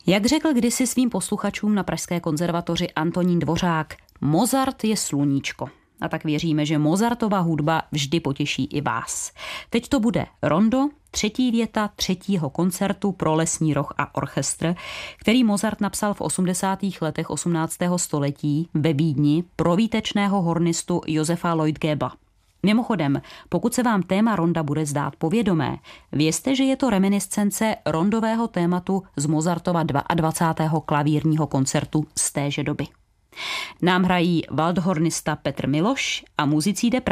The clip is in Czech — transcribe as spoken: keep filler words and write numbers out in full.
Jak řekl kdysi svým posluchačům na Pražské konzervatoři Antonín Dvořák, Mozart je sluníčko. A tak věříme, že Mozartova hudba vždy potěší i vás. Teď to bude rondo, třetí věta třetího koncertu pro lesní roh a orchestr, který Mozart napsal v osmdesátých letech osmnáctého století ve Vídni pro výtečného hornistu Josefa Lloyd-Gebba. Mimochodem, pokud se vám téma ronda bude zdát povědomé, vězte, že je to reminiscence rondového tématu z Mozartova dvacátého druhého klavírního koncertu z téže doby. Nám hrají waldhornista Petr Miloš a muzicíde